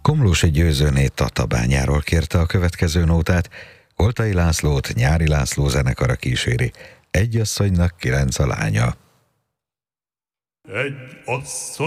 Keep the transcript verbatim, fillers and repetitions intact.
Komlósi Győzőné Tatabányáról kérte a következő nótát, Koltai Lászlót Nyári László zenekara kíséri. Egy asszonynak kilenc a lánya. Egy asszony